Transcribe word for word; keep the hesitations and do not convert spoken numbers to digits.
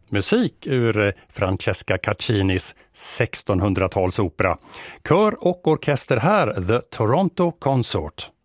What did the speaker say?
musik ur Francesca Caccinis sextonhundratalsopera. Kör och orkester här, The Toronto Consort.